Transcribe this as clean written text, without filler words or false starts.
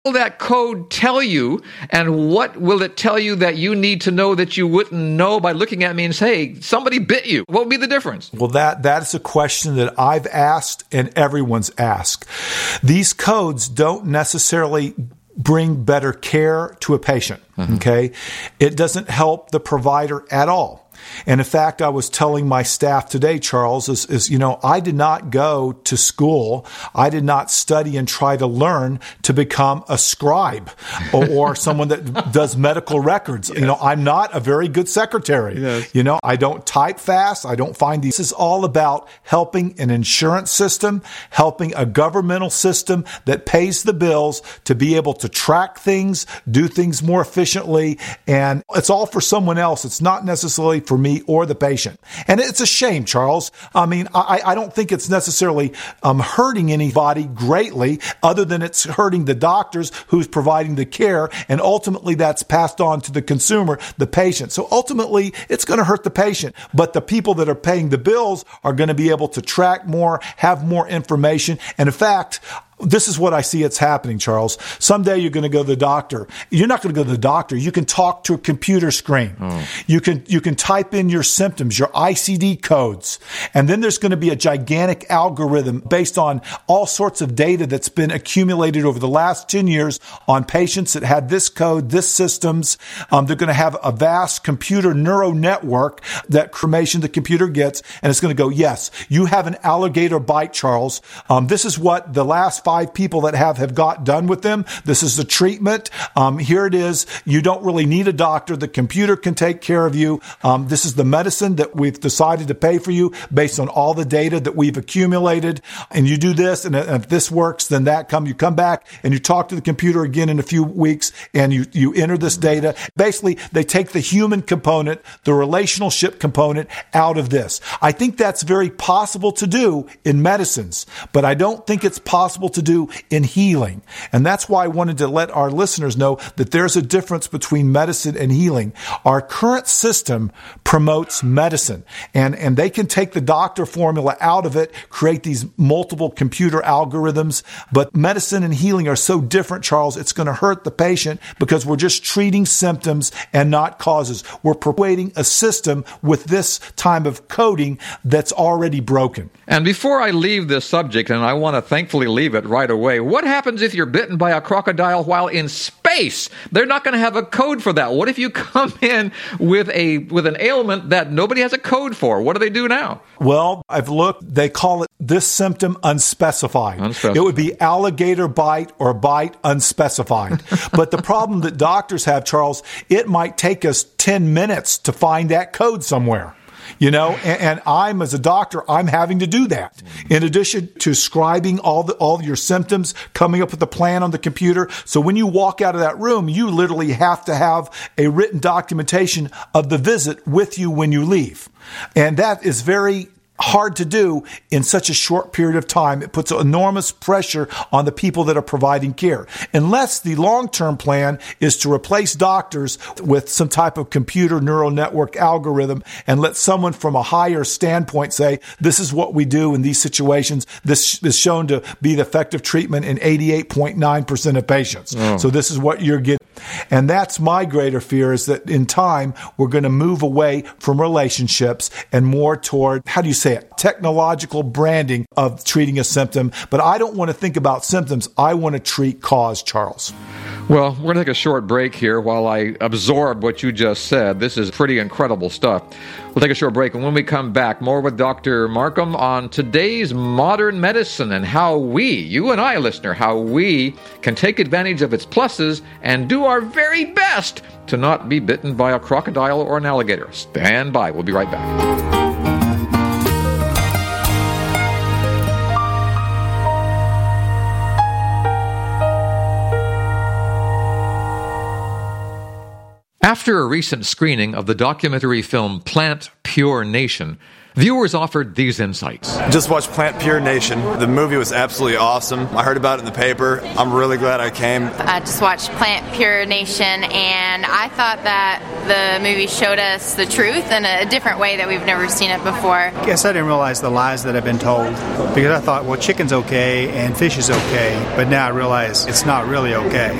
will that code tell you, and what will it tell you that you need to know that you wouldn't know by looking at me and say, hey, somebody bit you? What would be the difference? Well, that is a question that I've asked and everyone's asked. These codes don't necessarily bring better care to a patient, okay? It doesn't help the provider at all. And in fact, I was telling my staff today, Charles, I did not go to school. I did not study and try to learn to become a scribe or someone that does medical records. Yes. I'm not a very good secretary. Yes. I don't type fast. I don't find these. This is all about helping an insurance system, helping a governmental system that pays the bills to be able to track things, do things more efficiently. And it's all for someone else. It's not necessarily for me or the patient. And it's a shame, Charles. I mean, I don't think it's necessarily hurting anybody greatly, other than it's hurting the doctors who's providing the care, and ultimately that's passed on to the consumer, the patient. So ultimately, it's going to hurt the patient. But the people that are paying the bills are going to be able to track more, have more information. And in fact, this is what I see it's happening, Charles. Someday you're going to go to the doctor. You're not going to go to the doctor. You can talk to a computer screen. You can type in your symptoms, your ICD codes. And then there's going to be a gigantic algorithm based on all sorts of data that's been accumulated over the last 10 years on patients that had this code, this systems. They're going to have a vast computer neural network that information the computer gets. And it's going to go, yes, you have an alligator bite, Charles. This is what the last 5 people that have got done with them. This is the treatment. Here it is. You don't really need a doctor. The computer can take care of you. This is the medicine that we've decided to pay for you based on all the data that we've accumulated. And you do this, and if this works, then you come back and you talk to the computer again in a few weeks, and you enter this data. Basically, they take the human component, the relationship component out of this. I think that's very possible to do in medicines, but I don't think it's possible to do in healing. And that's why I wanted to let our listeners know that there's a difference between medicine and healing. Our current system promotes medicine, and they can take the doctor formula out of it, create these multiple computer algorithms. But medicine and healing are so different, Charles. It's going to hurt the patient because we're just treating symptoms and not causes. We're perpetuating a system with this time of coding that's already broken. And before I leave this subject, and I want to thankfully leave it right away, what happens if you're bitten by a crocodile while in space? They're not going to have a code for that. What if you come in with an ailment that nobody has a code for? What do they do now? Well, I've looked. They call it this symptom unspecified. It would be alligator bite or bite unspecified. But the problem that doctors have, Charles, it might take us 10 minutes to find that code somewhere. And I'm, as a doctor, I'm having to do that. In addition to scribing all your symptoms, coming up with a plan on the computer. So when you walk out of that room, you literally have to have a written documentation of the visit with you when you leave. And that is very hard to do in such a short period of time. It puts enormous pressure on the people that are providing care. Unless the long-term plan is to replace doctors with some type of computer neural network algorithm and let someone from a higher standpoint say, this is what we do in these situations. This is shown to be the effective treatment in 88.9% of patients. So this is what you're getting. And that's my greater fear, is that in time, we're going to move away from relationships and more toward, how do you say it, technological branding of treating a symptom. But I don't want to think about symptoms. I want to treat cause, Charles. Well, we're going to take a short break here while I absorb what you just said. This is pretty incredible stuff. We'll take a short break, and when we come back, more with Dr. Markham on today's modern medicine and how we, you and I, listener, how we can take advantage of its pluses and do our very best to not be bitten by a crocodile or an alligator. Stand by. We'll be right back. After a recent screening of the documentary film Plant Pure Nation, viewers offered these insights. Just watched Plant Pure Nation. The movie was absolutely awesome. I heard about it in the paper. I'm really glad I came. I just watched Plant Pure Nation, and I thought that the movie showed us the truth in a different way that we've never seen it before. I guess I didn't realize the lies that I've been told, because I thought, well, chicken's okay and fish is okay, but now I realize it's not really okay.